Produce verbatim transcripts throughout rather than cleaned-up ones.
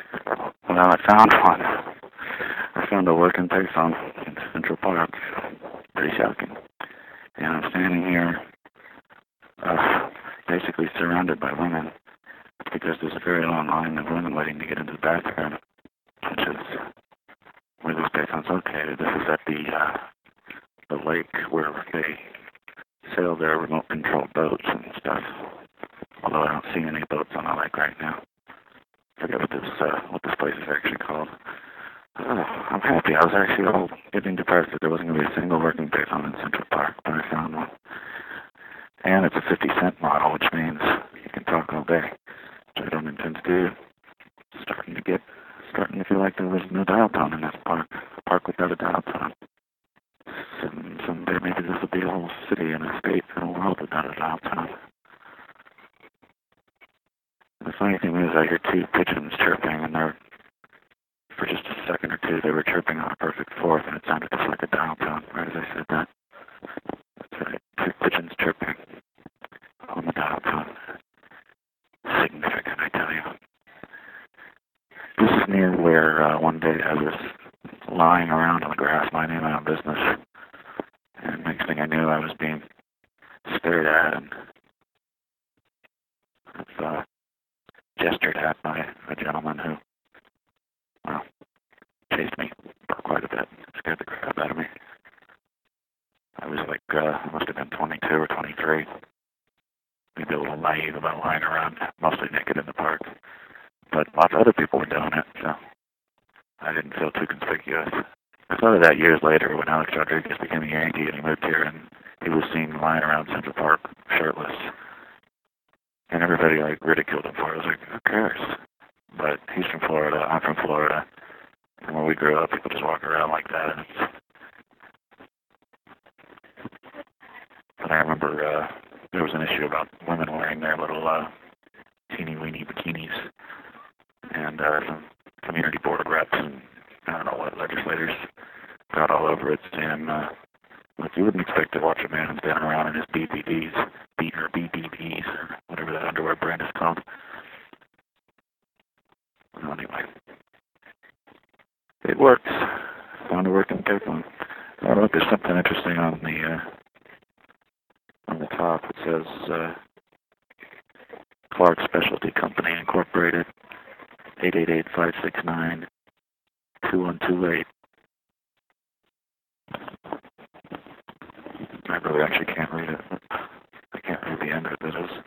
Well, I found one. I found a working payphone in Central Park. Pretty shocking. And I'm standing here, uh, basically surrounded by women, because there's a very long line of women waiting to get into the bathroom, which is where this payphone's located. This is at the, uh, the lake where they sail their remote-controlled boats and stuff. Although I don't see any boats on the lake right now. I forget what this, uh, what this place is actually called. Oh, I'm happy. I was actually all getting depressed that there wasn't going to be a single working payphone in Central Park, but I found one. And it's a fifty cent model, which means you can talk all day, which I don't intend to do. Starting to get, starting to feel like there was no dial tone in this park. A park without a dial tone. Some, someday maybe this will be a whole city and a state and a world without a dial tone. The funny thing is I hear two pigeons chirping, and they're, for just a second or two, they were chirping on a perfect fourth, and it sounded just like a dial tone right as I said that. That's right, two pigeons chirping on the dial tone. Significant, I tell you. This is near where uh, one day I was lying around on the grass minding my own business, and next thing I knew I was being stared at and uh, gestured at by a gentleman who, well, chased me for quite a bit. Scared the crap out of me. I was like, uh, I must have been twenty-two or twenty-three. Maybe a little naive about lying around, mostly naked in the park. But lots of other people were doing it, so I didn't feel too conspicuous. I thought of that years later when Alex Rodriguez became a Yankee and he moved here and he was seen lying around Central Park shirtless. And everybody like ridiculed him for it. I was like, who cares? But he's from Florida, I'm from Florida. And when we grew up, people just walk around like that. And it's... But I remember uh, there was an issue about women wearing their little uh, teeny-weeny bikinis. And uh, some community board reps and I don't know what legislators got all over it saying, uh, look, you wouldn't expect to watch a man standing around in his B B Ds, B or B B Ds, or whatever that underwear brand is called. Well, anyway, it works. Found a working payphone. Oh, look, there's something interesting on the uh, on the top. It says uh, Clark Specialty Company Incorporated, eight eight eight, five six nine, two one two eight. I really actually can't read it. I can't read the end of it. It is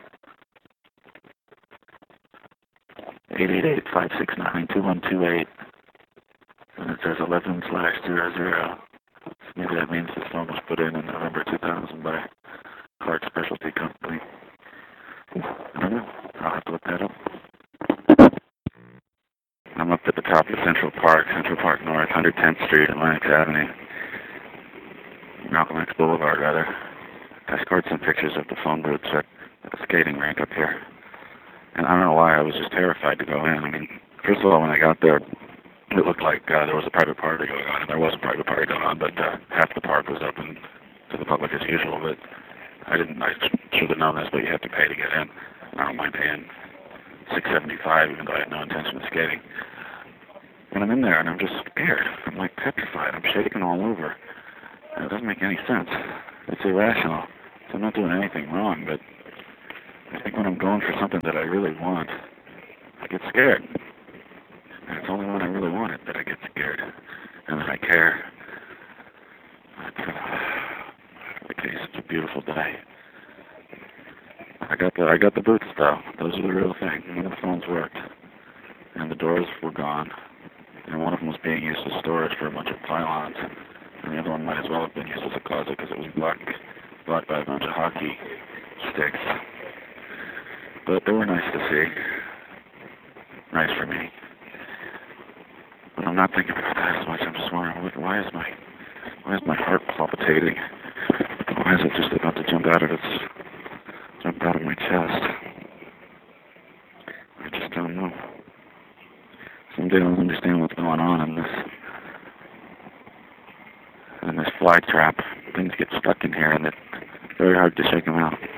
eight eight eight, five six nine, two one two eight. And it says eleven slash zero zero. Maybe that means this phone was put in in November two thousand by Clark Specialty Company. I don't know. I'll have to look that up. I'm up at the top of Central Park, Central Park North, one hundred tenth Street and Lennox Avenue. Malcolm X Boulevard, rather. I scored some pictures of the phone booths at a skating rink up here. And I don't know why, I was just terrified to go in. I mean, first of all, when I got there, it looked like uh, there was a private party going on, and there was a private party going on, but uh, half the park was open to the public as usual, but I didn't, I should have known this, but you have to pay to get in. I don't mind paying six seventy-five, even though I had no intention of skating. And I'm in there, and I'm just scared. I'm like petrified. I'm shaking all over. And it doesn't make any sense. It's irrational. So I'm not doing anything wrong, but I think when I'm going for something that I really want, I get scared. And it's only when I really want it that I get scared. And that I care. But, uh, the case, it's a beautiful day. I got the I got the boots though. Those are the real thing. None of the phones worked. And the doors were gone. And one of them was being used as storage for a bunch of pylons. And the other one might as well have been used as a closet because it was blocked, blocked by a bunch of hockey sticks. But they were nice to see. Nice for me. But I'm not thinking about that as much. I'm just wondering, why is my, why is my heart palpitating? Why is it just about to jump out of its, jump out of my chest? I just don't know. Someday I'll understand what's going on in this, in this fly trap. Things get stuck in here, and it's very hard to shake them out.